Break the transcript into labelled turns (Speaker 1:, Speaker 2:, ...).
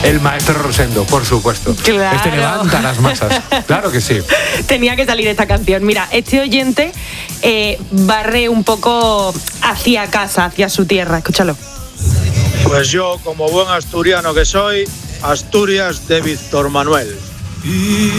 Speaker 1: El maestro Rosendo, por supuesto.
Speaker 2: Claro.
Speaker 1: Este levanta las masas. Claro que sí.
Speaker 2: Tenía que salir esta canción. Mira, este oyente barre un poco hacia casa, hacia su tierra. Escúchalo.
Speaker 3: Pues yo, como buen asturiano que soy, Asturias de Víctor Manuel.